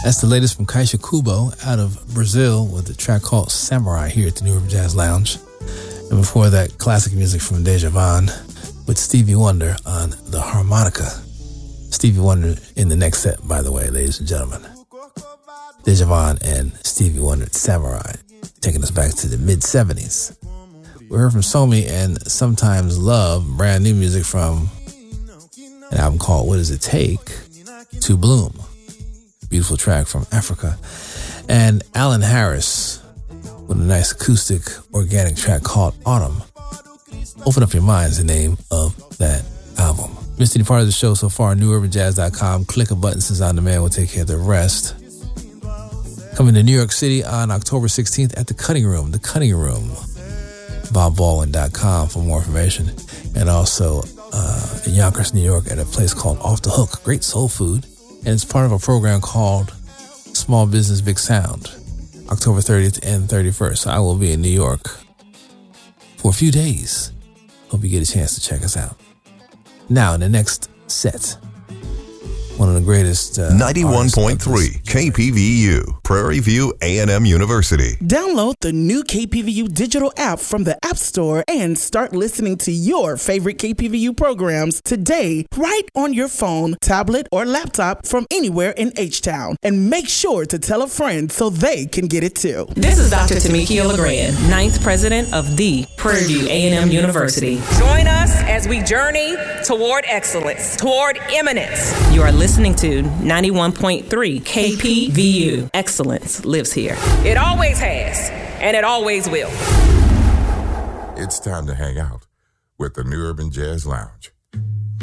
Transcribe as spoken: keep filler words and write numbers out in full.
That's the latest from Kaisha Kubo out of Brazil with the track called Samurai here at the New Urban Jazz Lounge. And before that, classic music from Deja Von with Stevie Wonder on the harmonica. Stevie Wonder in the next set, by the way, ladies and gentlemen. Deja Von and Stevie Wonder, Samurai, taking us back to the mid-seventies. We heard from Somi and Sometimes Love, brand new music from an album called What Does It Take to Bloom? Beautiful track from Africa. And Alan Harris with a nice acoustic organic track called Autumn. Open Up Your Mind is the name of that album. Missed any part of the show so far, new urban jazz dot com. Click a button since On Demand will take care of the rest. Coming to New York City on October sixteenth at the Cutting Room. The Cutting Room. bob baldwin dot com for more information. And also uh, in Yonkers, New York at a place called Off the Hook. Great soul food. And it's part of a program called Small Business Big Sound. October thirtieth and thirty-first. So I will be in New York for a few days. Hope you get a chance to check us out. Now, in the next set, one of the greatest... Uh, ninety-one point three K P V U, Prairie View A and M University. Download the new K P V U digital app from the App Store and start listening to your favorite K P V U programs today, right on your phone, tablet, or laptop from anywhere in H-Town. And make sure to tell a friend so they can get it too. This is Doctor Tamiki Legrand, ninth president of the Prairie View A and M University. Join us as we journey toward excellence, toward eminence. You are listening to ninety-one point three K P V U. Excellence lives here. It always has, and it always will. It's time to hang out with the New Urban Jazz Lounge.